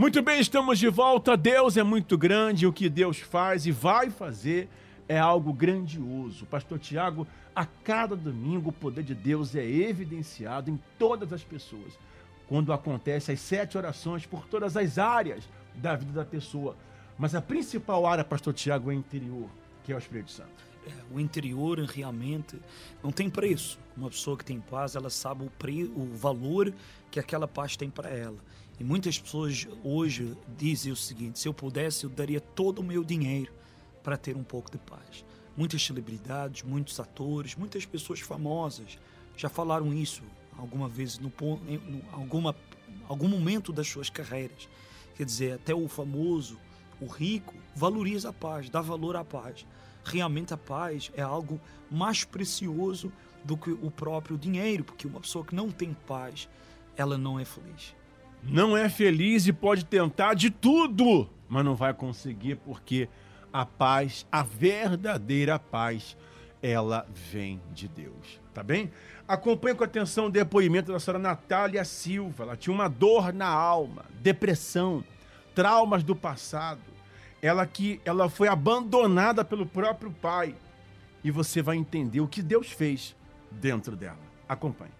Muito bem, estamos de volta. Deus é muito grande. O que Deus faz e vai fazer é algo grandioso. Pastor Tiago, a cada domingo o poder de Deus é evidenciado em todas as pessoas. Quando acontecem as 7 orações por todas as áreas da vida da pessoa. Mas a principal área, Pastor Tiago, é o interior, que é o Espírito Santo. O interior realmente não tem preço. Uma pessoa que tem paz, ela sabe o valor que aquela paz tem para ela. E muitas pessoas hoje dizem o seguinte: se eu pudesse, eu daria todo o meu dinheiro para ter um pouco de paz. Muitas celebridades, muitos atores, muitas pessoas famosas já falaram isso alguma vez em algum momento das suas carreiras. Quer dizer, até o famoso, o rico, valoriza a paz, dá valor à paz. Realmente a paz é algo mais precioso do que o próprio dinheiro, porque uma pessoa que não tem paz, ela não é feliz. Não é feliz e pode tentar de tudo, mas não vai conseguir, porque a paz, a verdadeira paz, ela vem de Deus, tá bem? Acompanhe com atenção o depoimento da senhora Natália Silva. Ela tinha uma dor na alma, depressão, traumas do passado. Ela foi abandonada pelo próprio pai. E você vai entender o que Deus fez dentro dela. Acompanhe.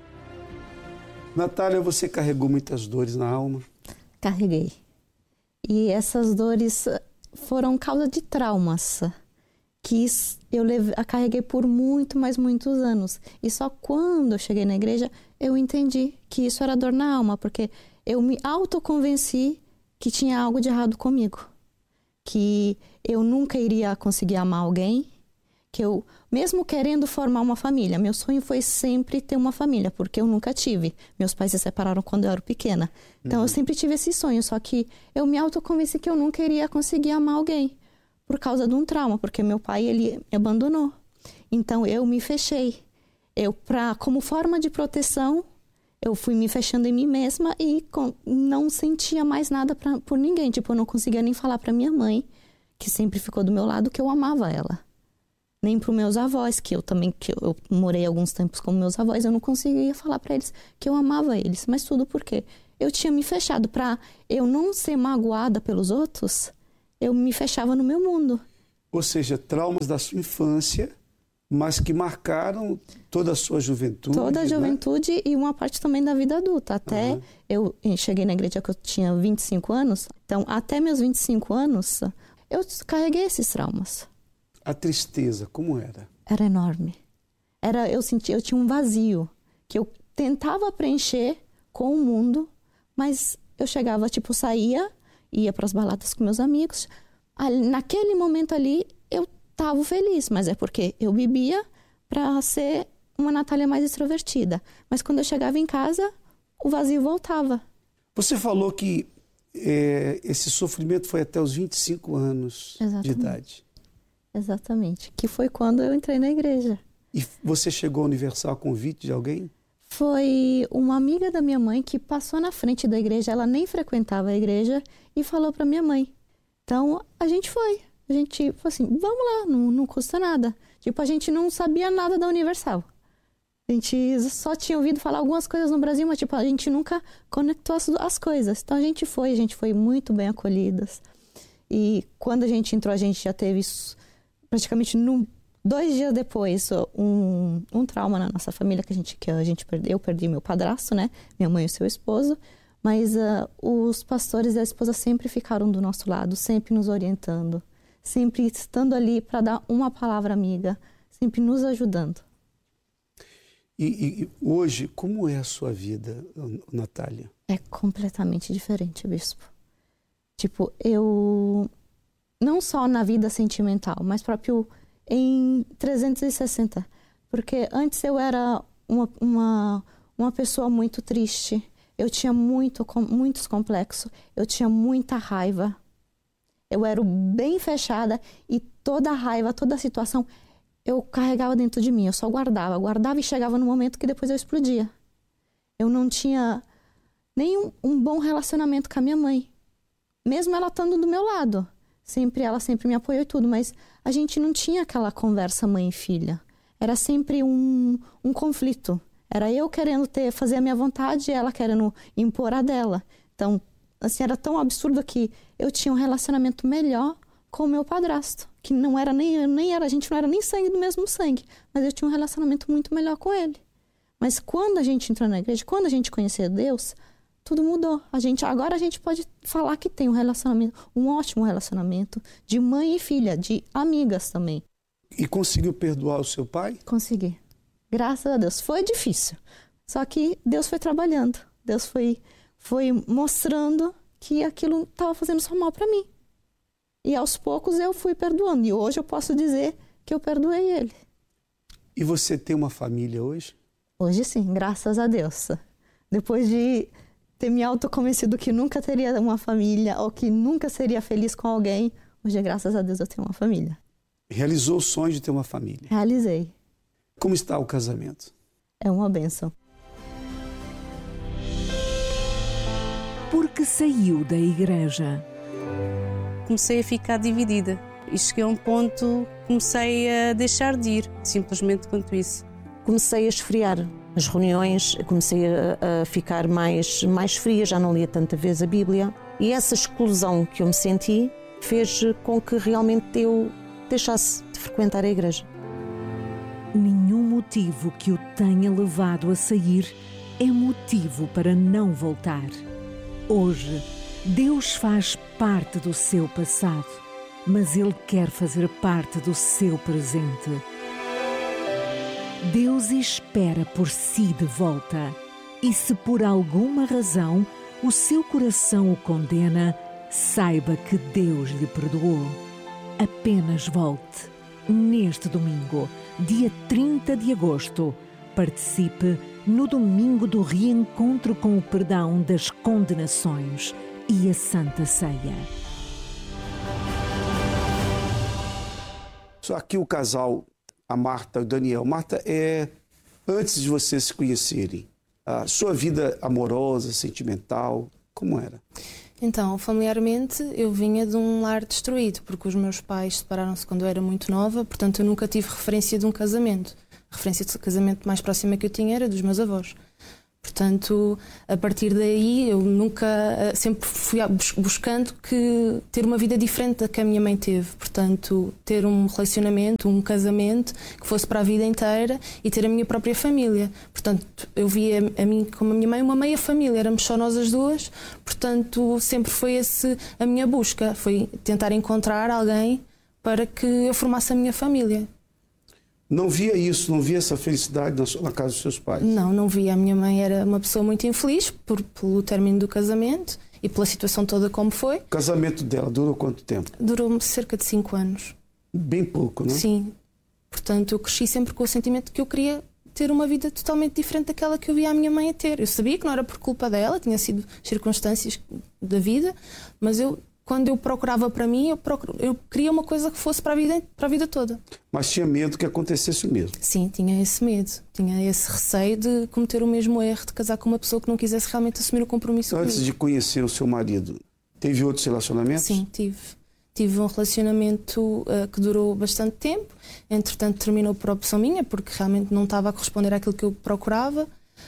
Natália, você carregou muitas dores na alma? Carreguei. E essas dores foram causa de traumas que eu carreguei por muitos anos. E só quando eu cheguei na igreja, eu entendi que isso era dor na alma, porque eu me autoconvenci que tinha algo de errado comigo. Que eu nunca iria conseguir amar alguém, que eu, mesmo querendo formar uma família, meu sonho foi sempre ter uma família, porque eu nunca tive. Meus pais se separaram quando eu era pequena. Então eu sempre tive esse sonho, só que eu me autoconvenci que eu nunca iria conseguir amar alguém, por causa de um trauma, porque meu pai, ele me abandonou. Então eu me fechei. Como forma de proteção, eu fui me fechando em mim mesma e não sentia mais nada por ninguém. Tipo, eu não conseguia nem falar pra minha mãe, que sempre ficou do meu lado, que eu amava ela. Nem pros meus avós, que eu morei alguns tempos com meus avós, eu não conseguia falar pra eles que eu amava eles. Mas tudo porque eu tinha me fechado. Pra eu não ser magoada pelos outros, eu me fechava no meu mundo. Ou seja, traumas da sua infância, mas que marcaram toda a sua juventude. Toda a juventude, né? E uma parte também da vida adulta. Até eu cheguei na igreja que eu tinha 25 anos. Então, até meus 25 anos, eu carreguei esses traumas. A tristeza, como era? Era enorme. Eu tinha um vazio que eu tentava preencher com o mundo, mas eu chegava, saía, ia para as baladas com meus amigos. Naquele momento ali, eu estava feliz, mas é porque eu bebia para ser uma Natália mais extrovertida. Mas quando eu chegava em casa, o vazio voltava. Você falou que esse sofrimento foi até os 25 anos de idade. Exatamente, que foi quando eu entrei na igreja. E você chegou a Universal a convite de alguém? Foi uma amiga da minha mãe que passou na frente da igreja, ela nem frequentava a igreja, e falou para minha mãe. Então, a gente foi. A gente falou assim, vamos lá, não custa nada. A gente não sabia nada da Universal. A gente só tinha ouvido falar algumas coisas no Brasil, mas a gente nunca conectou as coisas. Então, a gente foi muito bem acolhidas. E quando a gente entrou, a gente já teve praticamente 2 dias depois um trauma na nossa família eu perdi meu padrasto, né? Minha mãe e o seu esposo. Mas os pastores e a esposa sempre ficaram do nosso lado, sempre nos orientando, sempre estando ali para dar uma palavra amiga, sempre nos ajudando. E hoje, como é a sua vida, Natália? É completamente diferente, bispo. Eu não só na vida sentimental, mas próprio em 360. Porque antes eu era uma pessoa muito triste. Eu tinha muitos complexos. Eu tinha muita raiva. Eu era bem fechada e toda a raiva, toda a situação, eu carregava dentro de mim. Eu só guardava e chegava no momento que depois eu explodia. Eu não tinha nem um bom relacionamento com a minha mãe. Mesmo ela estando do meu lado. Ela sempre me apoiou e tudo, mas a gente não tinha aquela conversa mãe e filha. Era sempre um conflito. Era eu querendo fazer a minha vontade e ela querendo impor a dela. Então, Assim, era tão absurdo que eu tinha um relacionamento melhor com o meu padrasto, que não era a gente não era nem sangue do mesmo sangue, mas eu tinha um relacionamento muito melhor com ele. Mas quando a gente entrou na igreja, quando a gente conheceu Deus, tudo mudou. Agora a gente pode falar que tem um ótimo relacionamento de mãe e filha, de amigas também. E conseguiu perdoar o seu pai? Consegui. Graças a Deus. Foi difícil. Só que Deus foi trabalhando. Deus foi mostrando que aquilo estava fazendo só mal para mim. E aos poucos eu fui perdoando. E hoje eu posso dizer que eu perdoei ele. E você tem uma família hoje? Hoje sim, graças a Deus. Depois de ter me autoconvencido que nunca teria uma família ou que nunca seria feliz com alguém, hoje, graças a Deus, eu tenho uma família. Realizou o sonho de ter uma família? Realizei. Como está o casamento? É uma bênção. Porque saiu da igreja. Comecei a ficar dividida e cheguei a um ponto, comecei a deixar de ir, simplesmente quanto isso. Comecei a esfriar as reuniões, comecei a ficar mais fria, já não lia tanta vez a Bíblia. E essa exclusão que eu me senti fez com que realmente eu deixasse de frequentar a igreja. Nenhum motivo que o tenha levado a sair é motivo para não voltar. Hoje, Deus faz parte do seu passado, mas Ele quer fazer parte do seu presente. Deus espera por si de volta. E se por alguma razão o seu coração o condena, saiba que Deus lhe perdoou. Apenas volte. Neste domingo, dia 30 de agosto, participe no domingo do reencontro com o perdão das condenações e a Santa Ceia. Só aqui o casal, a Marta e o Daniel. Marta, antes de vocês se conhecerem, a sua vida amorosa, sentimental, como era? Então, familiarmente, eu vinha de um lar destruído, porque os meus pais separaram-se quando eu era muito nova, portanto eu nunca tive referência de um casamento. A referência de casamento mais próxima que eu tinha era dos meus avós. Portanto, a partir daí, eu sempre fui buscando ter uma vida diferente da que a minha mãe teve. Portanto, ter um relacionamento, um casamento que fosse para a vida inteira e ter a minha própria família. Portanto, eu via a mim como a minha mãe uma meia família, éramos só nós as duas. Portanto, sempre foi a minha busca, foi tentar encontrar alguém para que eu formasse a minha família. Não via isso, não via essa felicidade na casa dos seus pais? Não via. A minha mãe era uma pessoa muito infeliz pelo término do casamento e pela situação toda como foi. O casamento dela durou quanto tempo? Durou cerca de 5 anos. Bem pouco, não é? Sim. Portanto, eu cresci sempre com o sentimento de que eu queria ter uma vida totalmente diferente daquela que eu via a minha mãe a ter. Eu sabia que não era por culpa dela, tinha sido circunstâncias da vida, mas quando eu procurava para mim, eu queria uma coisa que fosse para a vida toda. Mas tinha medo que acontecesse o mesmo? Sim, tinha esse medo. Tinha esse receio de cometer o mesmo erro, de casar com uma pessoa que não quisesse realmente assumir o compromisso comigo. Antes de conhecer o seu marido, teve outros relacionamentos? Sim, tive. Tive um relacionamento que durou bastante tempo. Entretanto, terminou por opção minha, porque realmente não estava a corresponder àquilo que eu procurava.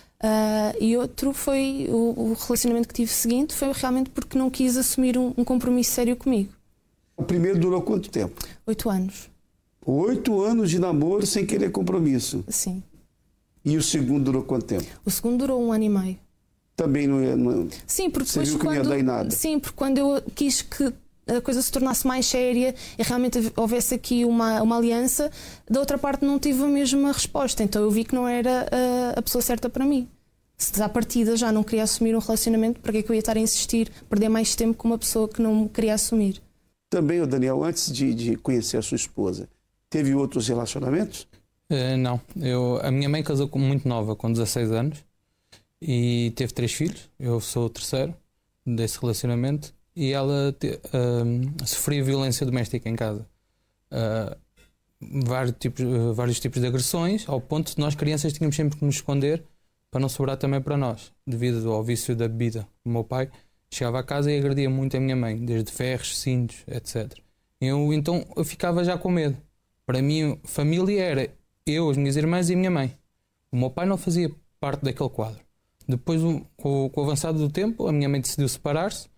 E outro foi o relacionamento que tive seguinte, foi realmente porque não quis assumir um compromisso sério comigo. O primeiro durou quanto tempo? 8 anos. 8 anos de namoro sem querer compromisso? Sim. E o segundo durou quanto tempo? O segundo durou 1 ano e meio. Também não Sim, porque você depois viu que não ia dar em nada? Sim, porque quando eu quis que a coisa se tornasse mais séria e realmente houvesse aqui uma aliança, da outra parte não tive a mesma resposta, então eu vi que não era a pessoa certa para mim. Se à partida já não queria assumir um relacionamento, para que é que eu ia estar a insistir, perder mais tempo com uma pessoa que não queria assumir? Também, o Daniel, antes de conhecer a sua esposa, teve outros relacionamentos? Não, a minha mãe casou muito nova, com 16 anos, e teve 3 filhos, eu sou o terceiro desse relacionamento, e ela sofria violência doméstica em casa. Vários tipos de agressões, ao ponto de nós crianças tínhamos sempre que nos esconder para não sobrar também para nós, devido ao vício da bebida. O meu pai chegava a casa e agredia muito a minha mãe, desde ferros, cintos, etc. Então eu ficava já com medo. Para mim, família era eu, as minhas irmãs e a minha mãe. O meu pai não fazia parte daquele quadro. Depois, com o avançado do tempo, a minha mãe decidiu separar-se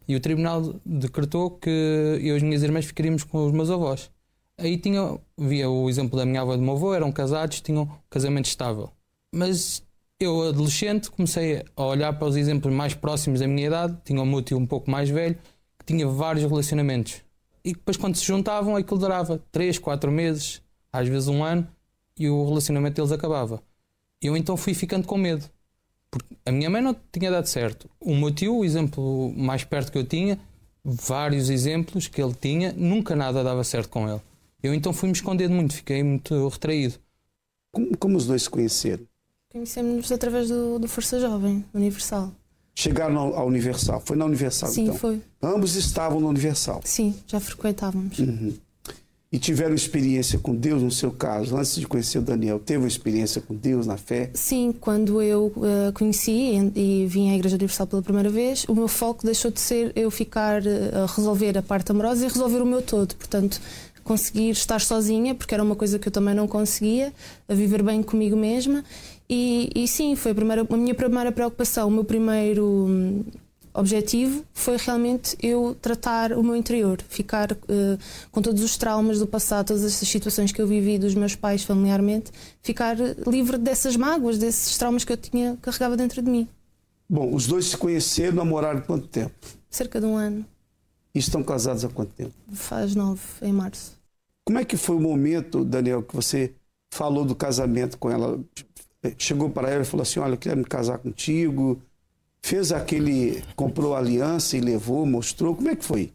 E o tribunal decretou que eu e as minhas irmãs ficaríamos com os meus avós. Aí via o exemplo da minha avó e do meu avô, eram casados, tinham um casamento estável. Mas eu, adolescente, comecei a olhar para os exemplos mais próximos da minha idade, tinha um meu tio um pouco mais velho, que tinha vários relacionamentos. E depois, quando se juntavam, aquilo durava 3, 4 meses, às vezes 1 ano, e o relacionamento deles acabava. Eu então fui ficando com medo. Porque a minha mãe não tinha dado certo. O meu tio, o exemplo mais perto que eu tinha, vários exemplos que ele tinha, nunca nada dava certo com ele. Eu então fui-me escondendo muito, fiquei muito retraído. Como os dois se conheceram? Conhecemos-nos através do Força Jovem, Universal. Chegaram à Universal. Foi na Universal, Sim, então? Sim, foi. Ambos estavam na Universal? Sim, já frequentávamos. Uhum. E tiveram experiência com Deus, no seu caso, antes de conhecer o Daniel, teve uma experiência com Deus na fé? Sim, quando eu conheci e vim à Igreja Universal pela primeira vez, o meu foco deixou de ser eu ficar a resolver a parte amorosa e resolver o meu todo. Portanto, conseguir estar sozinha, porque era uma coisa que eu também não conseguia, a viver bem comigo mesma. E sim, foi a minha primeira preocupação, o meu primeiro objetivo foi realmente eu tratar o meu interior, ficar com todos os traumas do passado, todas essas situações que eu vivi dos meus pais familiarmente, ficar livre dessas mágoas, desses traumas que eu carregava dentro de mim. Bom, os dois se conheceram, namoraram quanto tempo? Cerca de 1 ano. E estão casados há quanto tempo? Faz 9, em março. Como é que foi o momento, Daniel, que você falou do casamento com ela? Chegou para ela e falou assim, olha, eu quero me casar contigo. Fez comprou a aliança e levou, mostrou. Como é que foi?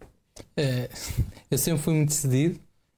Eu sempre fui muito decidido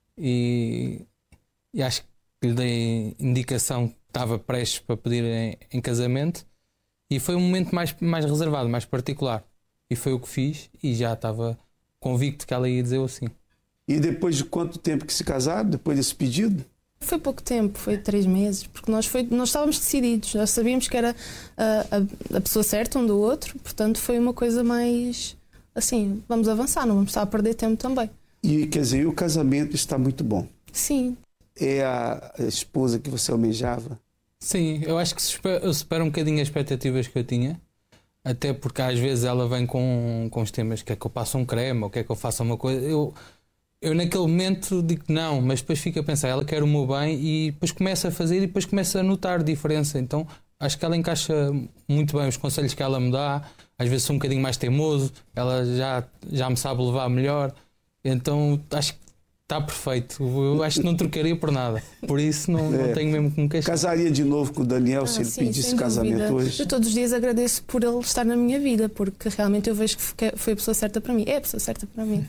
e acho que lhe dei indicação que estava prestes para pedir em casamento, e foi um momento mais reservado, mais particular. E foi o que fiz e já estava convicto que ela ia dizer o sim. E depois de quanto tempo que se casaram, depois desse pedido? Foi pouco tempo, foi 3 meses, porque nós estávamos decididos, já sabíamos que era a pessoa certa um do outro, portanto foi uma coisa mais assim, vamos avançar, não vamos estar a perder tempo também. E quer dizer, o casamento está muito bom. Sim. É a esposa que você almejava? Sim, eu acho que eu supero um bocadinho as expectativas que eu tinha, até porque às vezes ela vem com os temas, quer que eu passe um creme ou quer que eu faça uma coisa. Eu naquele momento digo não, mas depois fico a pensar, ela quer o meu bem, e depois começa a fazer e depois começa a notar diferença. Então acho que ela encaixa muito bem os conselhos que ela me dá. Às vezes sou um bocadinho mais teimoso, ela já me sabe levar melhor. Então acho que está perfeito. Eu acho que não trocaria por nada. Por isso não tenho mesmo que me queixar. Casaria de novo com o Daniel se ele pedisse casamento hoje? Eu todos os dias agradeço por ele estar na minha vida, porque realmente eu vejo que foi a pessoa certa para mim. É a pessoa certa para mim.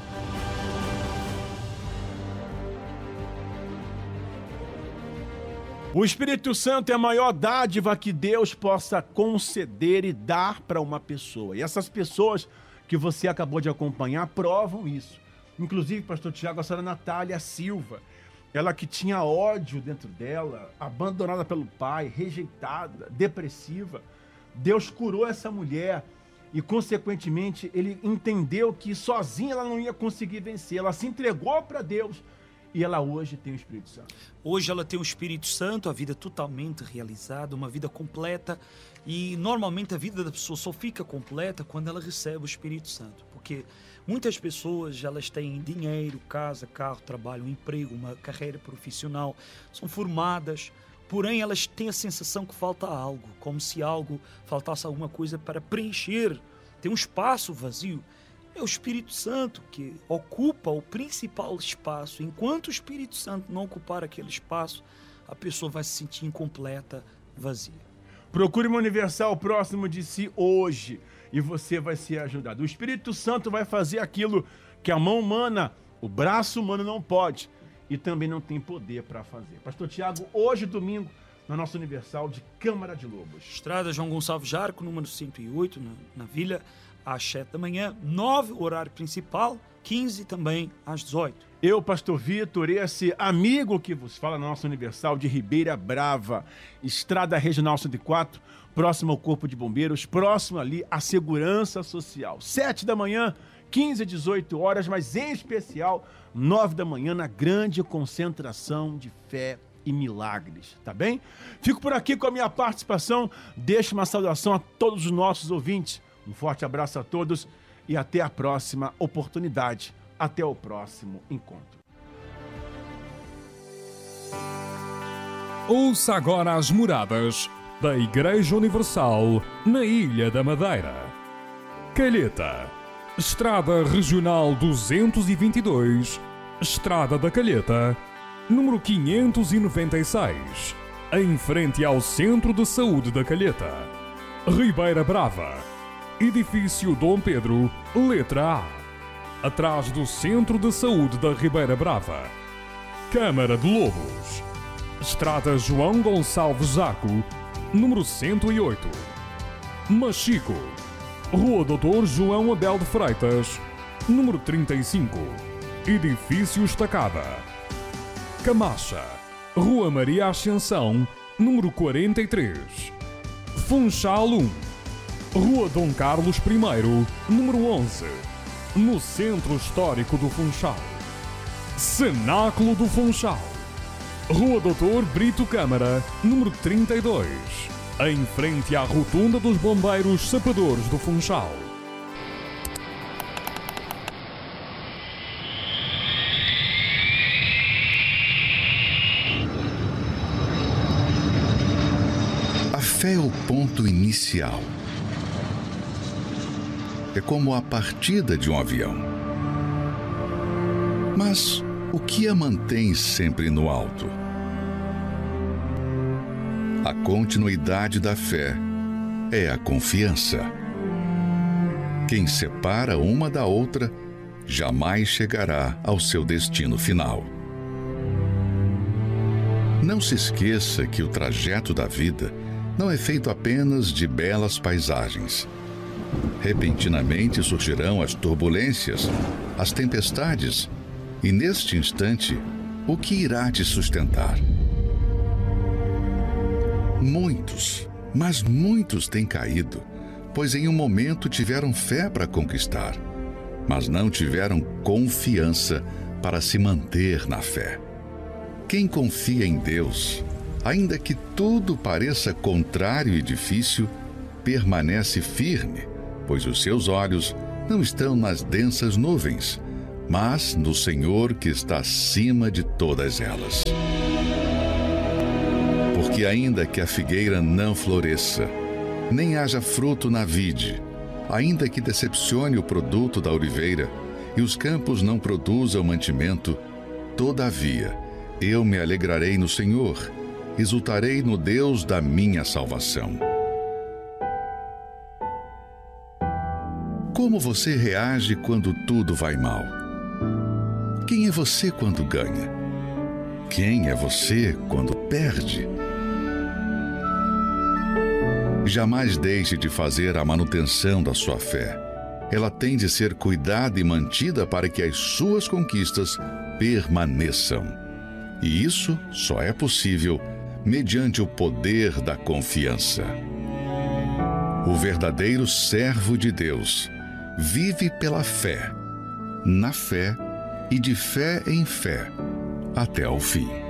O Espírito Santo é a maior dádiva que Deus possa conceder e dar para uma pessoa. E essas pessoas que você acabou de acompanhar provam isso. Inclusive, pastor Tiago, a senhora Natália Silva, ela que tinha ódio dentro dela, abandonada pelo pai, rejeitada, depressiva. Deus curou essa mulher e, consequentemente, ele entendeu que sozinha ela não ia conseguir vencer. Ela se entregou para Deus. E ela hoje tem o Espírito Santo. Hoje ela tem o Espírito Santo, a vida totalmente realizada, uma vida completa. E normalmente a vida da pessoa só fica completa quando ela recebe o Espírito Santo. Porque muitas pessoas, elas têm dinheiro, casa, carro, trabalho, um emprego, uma carreira profissional, são formadas, porém elas têm a sensação que falta algo, como se faltasse alguma coisa para preencher. Tem um espaço vazio. É o Espírito Santo que ocupa o principal espaço. Enquanto o Espírito Santo não ocupar aquele espaço, a pessoa vai se sentir incompleta, vazia. Procure uma Universal próximo de si hoje e você vai ser ajudado. O Espírito Santo vai fazer aquilo que a mão humana, o braço humano não pode e também não tem poder para fazer. Pastor Tiago, hoje domingo, na nossa Universal de Câmara de Lobos. Estrada João Gonçalves Jarco, número 108, na Vila, às 7 da manhã, 9, horário principal, 15 também às 18. Eu, pastor Vitor, esse amigo que vos fala na nossa Universal de Ribeira Brava, Estrada Regional 104, próximo ao Corpo de Bombeiros, próximo ali à Segurança Social. 7 da manhã, 15 a 18 horas, mas em especial, 9 da manhã, na grande concentração de fé e milagres, tá bem? Fico por aqui com a minha participação, deixo uma saudação a todos os nossos ouvintes. Um forte abraço a todos e até a próxima oportunidade, até o próximo encontro. Ouça agora as moradas da Igreja Universal na Ilha da Madeira. Calheta, Estrada Regional 222, Estrada da Calheta, número 596, em frente ao Centro de Saúde da Calheta. Ribeira Brava, Edifício Dom Pedro, letra A, atrás do Centro de Saúde da Ribeira Brava. Câmara de Lobos, Estrada João Gonçalves Zaco, número 108. Machico, Rua Doutor João Abel de Freitas, número 35, Edifício Estacada. Camacha, Rua Maria Ascensão, número 43. Funchal 1, Rua Dom Carlos I, número 11, no Centro Histórico do Funchal. Cenáculo do Funchal, Rua Doutor Brito Câmara, número 32, em frente à Rotunda dos Bombeiros Sapadores do Funchal. A fé é o ponto inicial. É como a partida de um avião. Mas o que a mantém sempre no alto? A continuidade da fé é a confiança. Quem separa uma da outra jamais chegará ao seu destino final. Não se esqueça que o trajeto da vida não é feito apenas de belas paisagens. Repentinamente surgirão as turbulências, as tempestades, e neste instante, o que irá te sustentar? Muitos, mas muitos têm caído, pois em um momento tiveram fé para conquistar, mas não tiveram confiança para se manter na fé. Quem confia em Deus, ainda que tudo pareça contrário e difícil, permanece firme, pois os seus olhos não estão nas densas nuvens, mas no Senhor que está acima de todas elas. Porque ainda que a figueira não floresça, nem haja fruto na vide, ainda que decepcione o produto da oliveira e os campos não produzam mantimento, todavia eu me alegrarei no Senhor, exultarei no Deus da minha salvação. Como você reage quando tudo vai mal? Quem é você quando ganha? Quem é você quando perde? Jamais deixe de fazer a manutenção da sua fé. Ela tem de ser cuidada e mantida para que as suas conquistas permaneçam. E isso só é possível mediante o poder da confiança. O verdadeiro servo de Deus vive pela fé, na fé e de fé em fé, até o fim.